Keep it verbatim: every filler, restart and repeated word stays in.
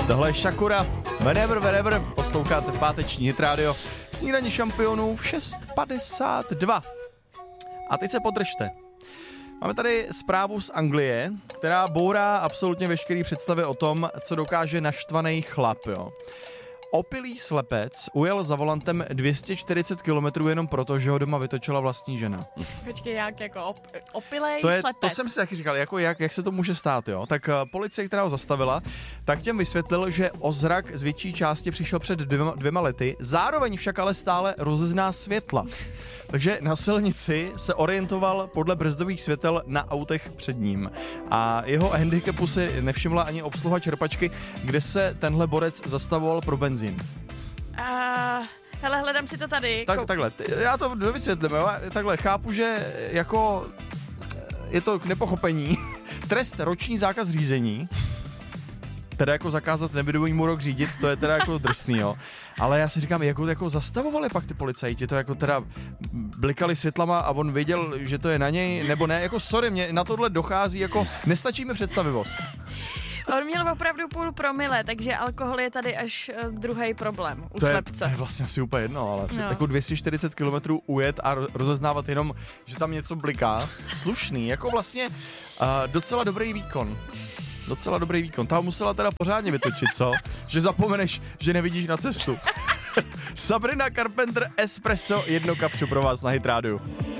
Tohle je Shakura, whenever, wherever, posloucháte páteční Hit Radio, snídaní šampionů v šest padesát dva. A teď se podržte. Máme tady zprávu z Anglie, která bourá absolutně veškerý představy o tom, co dokáže naštvaný chlap, jo. Opilý slepec ujel za volantem dvě stě čtyřicet kilometrů jenom proto, že ho doma vytočila vlastní žena. Počkej, jak jako op, opilej to je, slepec. To jsem si taky říkal, jako jak, jak se to může stát, jo? Tak uh, policie, která ho zastavila, tak těm vysvětlil, že o zrak z větší části přišel před dvěma, dvěma lety, zároveň však ale stále rozezná světla. Takže na silnici se orientoval podle brzdových světel na autech před ním. A jeho handicapu si nevšimla ani obsluha čerpačky, kde se tenhle borec zastavoval pro benzín. Uh, hele, hledám si to tady. Tak, Kou... takhle, já to dovysvětlím, jo? Takhle, chápu, že jako je to k nepochopení. Trest roční zákaz řízení, teda jako zakázat nevědomýmu rok řídit, to je teda jako drsný, jo. Ale já si říkám, jako, jako zastavovali pak ty policajti, to jako teda blikali světlama a on věděl, že to je na něj, nebo ne, jako sorry, mě na tohle dochází, jako nestačí mi představivost. On měl opravdu půl promile, takže alkohol je tady až uh, druhý problém u to slepce. Je, to je vlastně asi úplně jedno, ale no. Jako dvě stě čtyřicet kilometrů ujet a rozeznávat jenom, že tam něco bliká, slušný, jako vlastně uh, docela dobrý výkon. Docela dobrý výkon. Ta ho musela teda pořádně vytočit, co? Že zapomeneš, že nevidíš na cestu. Sabrina Carpenter, Espresso, jedno kapčo pro vás na Hit Radio.